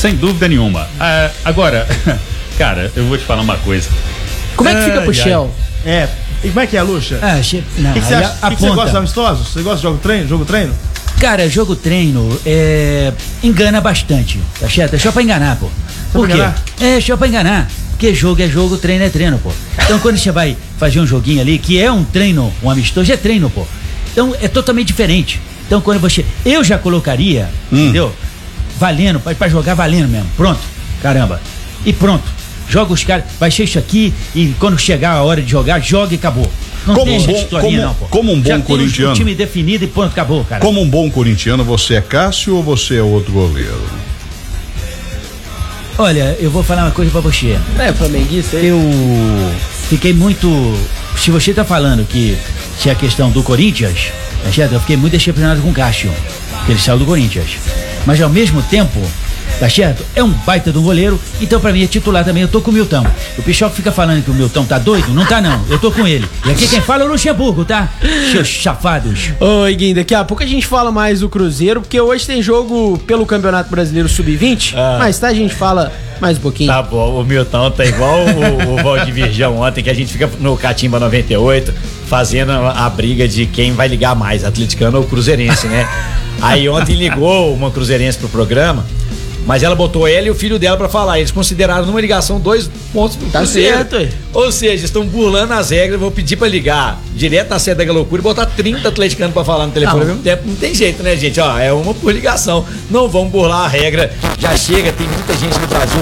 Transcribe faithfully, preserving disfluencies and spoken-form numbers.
Sem dúvida nenhuma. Ah, agora, cara, eu vou te falar uma coisa. Como é que fica pro Shell? É. E como é que é, Lucha? Ah, che... Não, O que, que você aí acha? a- Que que você aponta. gosta de amistosos? Você gosta de jogo treino? Jogo treino? Cara, jogo treino é, engana bastante, tá certo? É só pra enganar, pô. Por quê? enganar? É só pra enganar. Porque jogo é jogo, treino é treino, pô. Então quando você vai fazer um joguinho ali, que é um treino, um amistoso, é treino, pô. Então é totalmente diferente. Então quando você... Eu já colocaria, entendeu? Valendo, pra, pra jogar valendo mesmo. Pronto, caramba. E pronto. Joga os caras, vai ser isso aqui e quando chegar a hora de jogar, joga e acabou. Não Como tem um essa bom- historinha como- não, pô. como um bom Já tem corintiano. um time definido e pronto, acabou, cara. Como um bom corintiano, você é Cássio ou você é outro goleiro? Olha, eu vou falar uma coisa pra você. É, flamenguista aí. Eu fiquei muito. Se você tá falando que se é a questão do Corinthians, tá certo? Eu fiquei muito decepcionado com o Cássio, que ele saiu do Corinthians. Mas ao mesmo tempo, tá certo? É um baita de um goleiro, então pra mim é titular também. Eu tô com o Milton. O pessoal que fica falando que o Milton tá doido, não tá não. Eu tô com ele. E aqui quem fala é o Luxemburgo, tá? Seus chafados. Oi, Guinho, daqui a pouco a gente fala mais do Cruzeiro, porque hoje tem jogo pelo Campeonato Brasileiro sub vinte, Ah. mas tá, a gente fala mais um pouquinho. Tá bom, o Milton tá igual o, o Valdir Virgão ontem, que a gente fica no Catimba noventa e oito fazendo a, a briga de quem vai ligar mais, atleticano ou cruzeirense, né? Aí ontem ligou uma cruzeirense pro programa, mas ela botou ela e o filho dela pra falar. Eles consideraram numa ligação dois pontos pro Tá Cruzeiro. certo, ué. Ou seja, estão burlando as regras. Vou pedir pra ligar direto na sede da loucura e botar trinta atleticanos pra falar no telefone ao Não. mesmo tempo. Não tem jeito, né, gente? Ó, é uma por ligação. Não vamos burlar a regra. Já chega, tem muita gente no Brasil